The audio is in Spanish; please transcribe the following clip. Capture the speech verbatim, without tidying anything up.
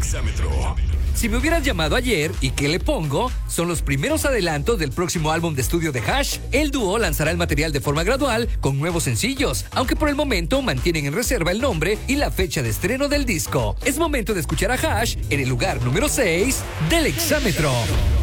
Exámetro. Si me hubieras llamado ayer, ¿y qué le pongo? Son los primeros adelantos del próximo álbum de estudio de Hash. El dúo lanzará el material de forma gradual con nuevos sencillos, aunque por el momento mantienen en reserva el nombre y la fecha de estreno del disco. Es momento de escuchar a Hash en el lugar número seis del Exámetro.